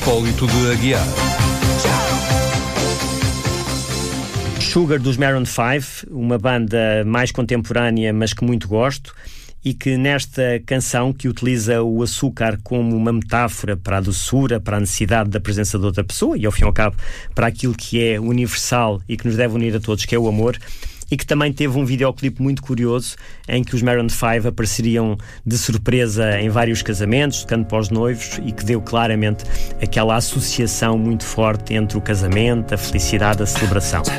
acólito de Aguiar. Sugar dos Maroon 5, uma banda mais contemporânea, mas que muito gosto, e que nesta canção, que utiliza o açúcar como uma metáfora para a doçura, para a necessidade da presença de outra pessoa e, ao fim e ao cabo, para aquilo que é universal e que nos deve unir a todos, que é o amor, e que também teve um videoclipe muito curioso em que os Maroon 5 apareceriam de surpresa em vários casamentos, tocando para os noivos, e que deu claramente aquela associação muito forte entre o casamento, a felicidade, a celebração.